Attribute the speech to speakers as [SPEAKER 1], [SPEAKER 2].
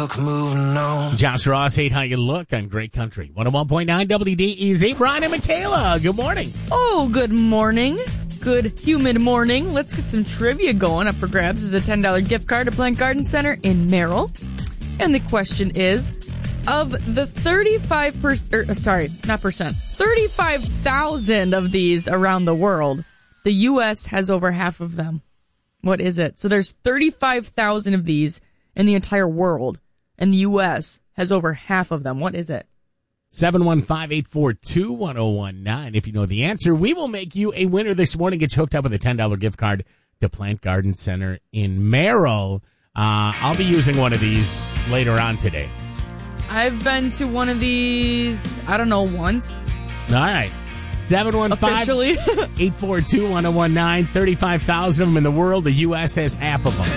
[SPEAKER 1] look, moving on.
[SPEAKER 2] Josh Ross, hate how you look on Great Country. 101.9 WDEZ. Brian and Michaela, good morning.
[SPEAKER 3] Oh, good morning. Good humid morning. Let's get some trivia going. Up for grabs is a $10 gift card to Plant Garden Center in Merrill. And the question is, of the 35,000 of these around the world, the U.S. has over half of them. What is it? So there's 35,000 of these in the entire world, and the U.S. has over half of them. What is it?
[SPEAKER 2] 715-842-1019. If you know the answer, we will make you a winner this morning. Get you hooked up with a $10 gift card to Plant Garden Center in Merrill. I'll be using one of these later on today.
[SPEAKER 3] I've been to one of these, I don't know, once.
[SPEAKER 2] All right. 715-842-1019. 35,000 of them in the world. The U.S. has half of them.